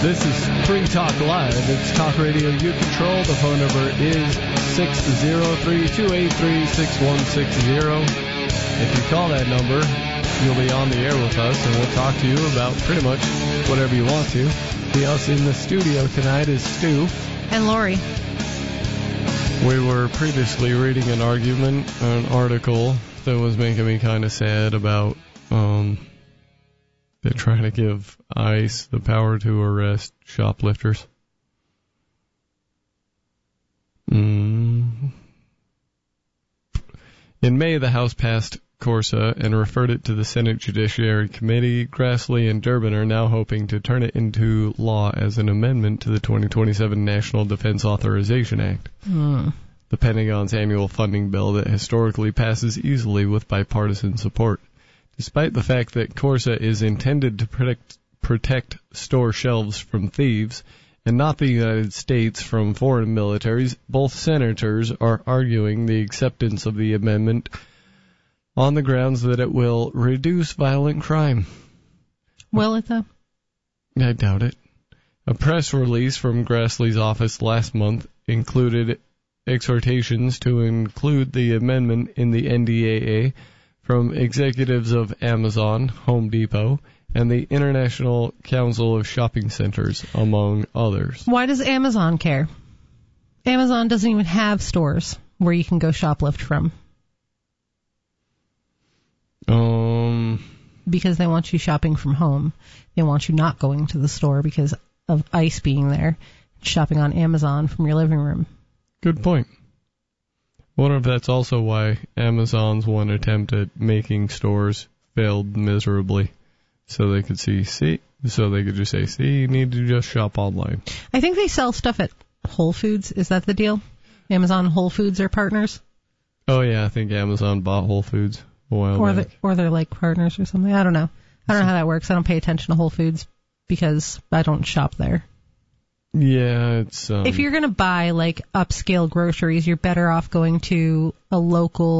This is Free Talk Live. It's talk radio you control. The phone number is 603-283-6160. If you call that number, you'll be on the air with us, and we'll talk to you about pretty much whatever you want to. The us in the studio tonight is Stu. And Lori. We were previously reading an article that was making me kind of sad about they're trying to give ICE the power to arrest shoplifters. In May, the House passed CORSA and referred it to the Senate Judiciary Committee. Grassley and Durbin are now hoping to turn it into law as an amendment to the 2027 National Defense Authorization Act. The Pentagon's annual funding bill that historically passes easily with bipartisan support. Despite the fact that CORSA is intended to protect store shelves from thieves and not the United States from foreign militaries, both senators are arguing the acceptance of the amendment on the grounds that it will reduce violent crime. Will it, though? I doubt it. A press release from Grassley's office last month included exhortations to include the amendment in the NDAA from executives of Amazon, Home Depot, and the International Council of Shopping Centers, among others. Why does Amazon care? Amazon doesn't even have stores where you can go shoplift from. Because they want you shopping from home. They want you not going to the store because of ICE being there, shopping on Amazon from your living room. Good point. Wonder if that's also why Amazon's one attempt at making stores failed miserably. So they could just say, you need to just shop online. I think they sell stuff at Whole Foods. Is that the deal? Amazon and Whole Foods are partners? Oh, yeah, I think Amazon bought Whole Foods a while back. Or they're like partners or something. I don't know. I don't know how that works. I don't pay attention to Whole Foods because I don't shop there. Yeah, it's... If you're going to buy, like, upscale groceries, you're better off going to a local